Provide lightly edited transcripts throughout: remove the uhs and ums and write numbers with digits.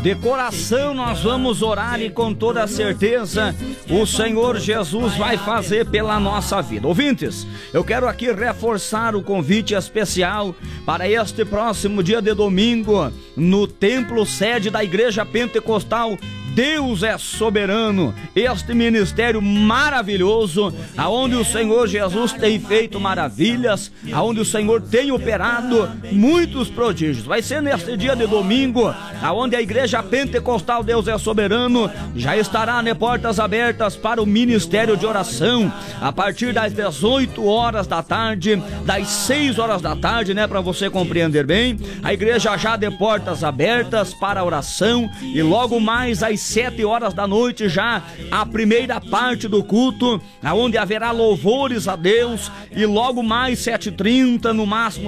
De coração nós vamos orar e com toda certeza o Senhor Jesus vai fazer pela nossa vida. Ouvintes, eu quero aqui reforçar o convite especial para este próximo dia de domingo no templo sede da Igreja Pentecostal Deus é Soberano, este ministério maravilhoso, aonde o Senhor Jesus tem feito maravilhas, aonde o Senhor tem operado muitos prodígios. Vai ser neste dia de domingo, aonde a Igreja Pentecostal Deus é Soberano já estará de portas abertas para o ministério de oração, a partir das 18 horas da tarde, das 6 horas da tarde, né, para você compreender bem. A igreja já de portas abertas para a oração, e logo mais às 7 horas da noite já a primeira parte do culto, aonde haverá louvores a Deus, e logo mais 7h30, no máximo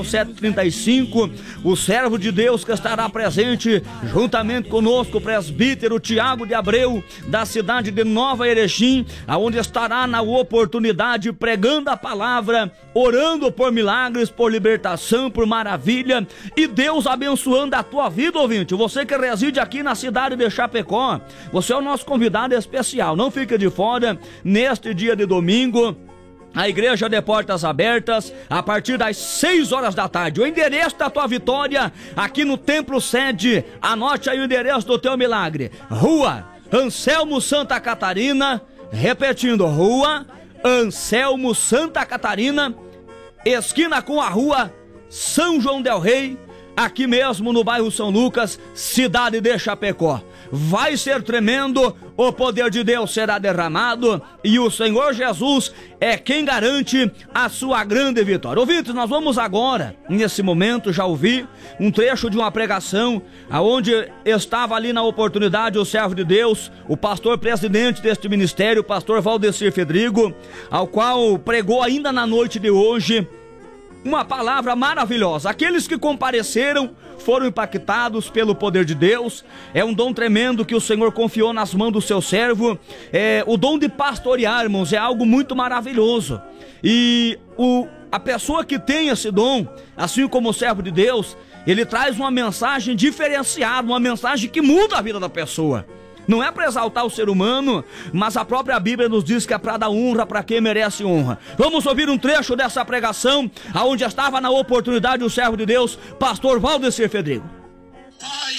7h35, o servo de Deus que estará presente juntamente conosco, o presbítero Tiago de Abreu, da cidade de Nova Erechim, aonde estará na oportunidade pregando a palavra, orando por milagres, por libertação, por maravilha, e Deus abençoando a tua vida, ouvinte. Você que reside aqui na cidade de Chapecó, você é o nosso convidado especial. Não fique de fora neste dia de domingo. A igreja de portas abertas a partir das 6 horas da tarde. O endereço da tua vitória aqui no templo sede, anote aí o endereço do teu milagre: Rua Anselmo Santa Catarina, repetindo, Rua Anselmo Santa Catarina, esquina com a Rua São João del Rei, aqui mesmo no bairro São Lucas, cidade de Chapecó. Vai ser tremendo, o poder de Deus será derramado e o Senhor Jesus é quem garante a sua grande vitória. Ouvintes, nós vamos agora, nesse momento, já ouvir um trecho de uma pregação, aonde estava ali na oportunidade o servo de Deus, o pastor presidente deste ministério, o pastor Valdecir Fedrigo, ao qual pregou ainda na noite de hoje uma palavra maravilhosa. Aqueles que compareceram foram impactados pelo poder de Deus. É um dom tremendo que o Senhor confiou nas mãos do seu servo. O dom de pastorear, irmãos, é algo muito maravilhoso. E a pessoa que tem esse dom, assim como o servo de Deus, ele traz uma mensagem diferenciada, uma mensagem que muda a vida da pessoa. Não é para exaltar o ser humano, mas a própria Bíblia nos diz que é para dar honra para quem merece honra. Vamos ouvir um trecho dessa pregação, aonde estava na oportunidade o servo de Deus, pastor Valdecir Fedrigo. Pai,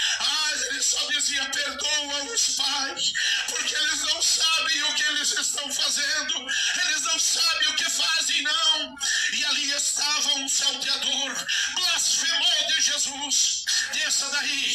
ele só dizia: perdoa os pais, porque eles não sabem o que eles estão fazendo, eles não sabem o que fazem, não. E ali estava um salteador, blasfemou de Jesus. Desça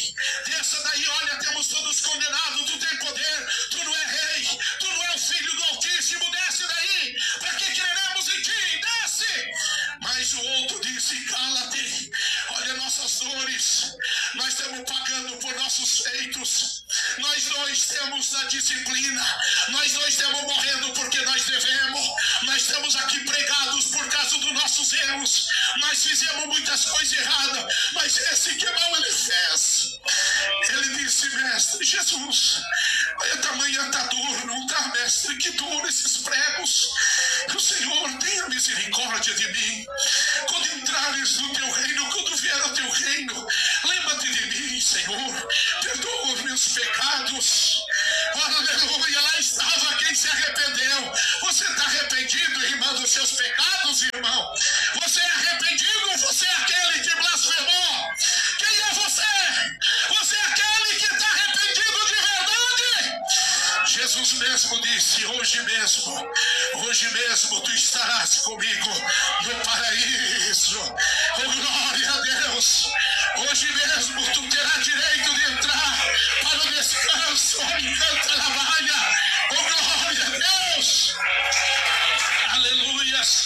daí, olha, temos todos condenados, tu tem poder, tu não é rei, tu não é o filho do Altíssimo, desce daí, para que creremos em ti, desce. Mas o outro disse: cala-te, olha nossas dores, nós estamos pagando por nossos feitos, nós dois temos a disciplina, nós dois estamos morrendo porque nós devemos, nós estamos aqui pregados por causa dos nossos erros, nós fizemos muitas coisas erradas, mas esse que mal ele fez. Ele disse: mestre Jesus, olha, tamanha tá dor, não tá, mestre, que dor esses pregos. O Senhor tenha misericórdia de mim. Quando entrares no teu reino, quando vier ao teu reino, lembra-te de mim, Senhor, perdoa os meus pecados. Aleluia, lá estava quem se arrependeu. Você está arrependido, irmão, dos seus pecados, irmão? Você é arrependido ou você é aquele que blasfemou? Quem é você? Você é aquele que está arrependido de verdade? Jesus mesmo disse: hoje mesmo tu estarás comigo no paraíso. Oh, glória a Deus. Hoje mesmo tu terás direito de entrar para o descanso. Canta na valha. Oh, glória a Deus. Aleluias.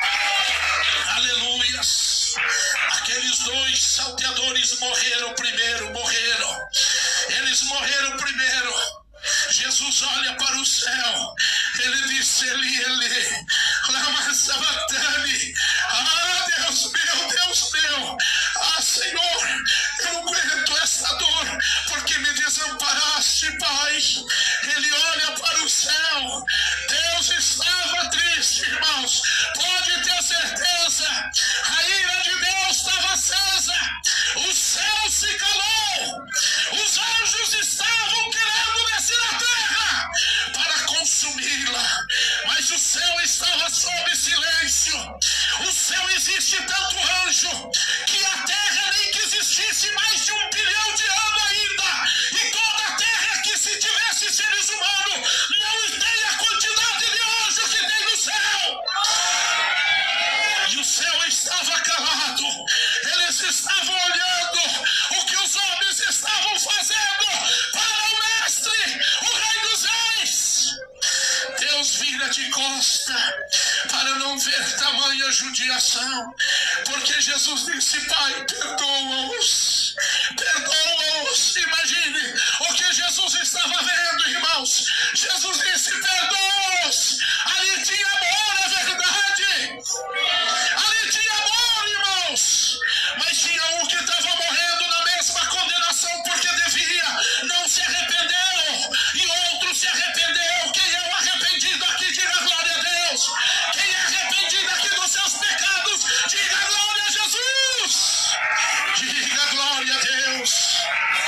Aleluias. Aqueles dois salteadores morreram primeiro, eles morreram primeiro. Jesus olha para o céu, ele disse: Eli, lama sabachthani. Ah, Deus meu, ah, Senhor, eu não aguento essa dor, porque me desamparaste, Pai. Ele olha para o céu, Deus estava triste, irmãos, pode ter certeza, a ira de Deus estava acesa, o céu se calou, os anjos existe tanto anjo que a terra nem que existisse mais de 1 bilhão de anos ainda, e toda a terra que se tivesse seres humanos não tem a quantidade de anjo que tem no céu. E o céu estava calado, eles estavam olhando o que os homens estavam fazendo para o mestre, o Rei dos Reis. Deus vira de costa para não ver tamanha judiação, porque Jesus disse: Pai, perdoa-os, perdoa-os. Imagine o que Jesus estava vendo, irmãos. Jesus disse: perdoa-os. Ali tinha amor, é verdade. Ali tinha amor, irmãos. Mas tinha um que estava morrendo na mesma condenação porque devia, não se arrependeu, e outro se arrependeu. Quem é o arrependido aqui? Diga glória a Deus. Quem é arrependido aqui dos seus pecados? Diga glória a Jesus. Diga glória a Deus.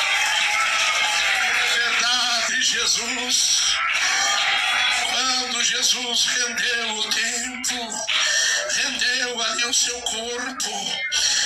Verdade, Jesus. Quando Jesus rendeu o tempo, rendeu ali o seu corpo,